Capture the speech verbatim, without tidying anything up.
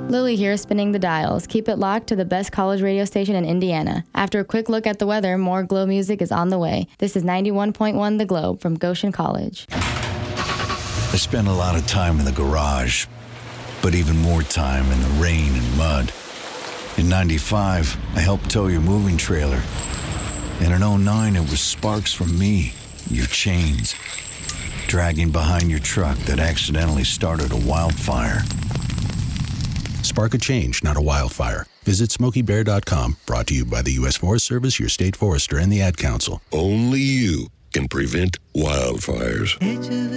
Lily here, spinning the dials. Keep it locked to the best college radio station in Indiana. After a quick look at the weather, more Glow music is on the way. This is ninety-one point one The Globe from Goshen College. I spent a lot of time in the garage, but even more time in the rain and mud. In ninety-five, I helped tow your moving trailer. And in oh nine, it was sparks from me, your chains, dragging behind your truck that accidentally started a wildfire. Spark a change, not a wildfire. Visit Smokey Bear dot com, brought to you by the U S Forest Service, your state forester, and the Ad Council. Only you can prevent wildfires.